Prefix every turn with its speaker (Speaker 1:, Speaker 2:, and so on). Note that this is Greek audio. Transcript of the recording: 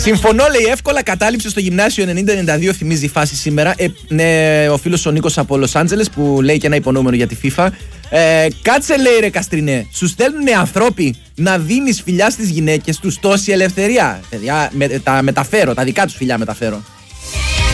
Speaker 1: Συμφωνώ, λέει, εύκολα κατάληψη στο γυμνάσιο 90-92 θυμίζει η φάση σήμερα. Ναι, ο φίλος ο Νίκος από Λος Άντζελες που λέει και ένα υπονούμενο για τη FIFA. Κάτσε, λέει, ρε Καστρινέ, σου στέλνουνε ανθρώποι να δίνεις φιλιά στις γυναίκες τους τόση ελευθερία. Παιδιά, τα μεταφέρω, τα δικά τους φιλιά μεταφέρω.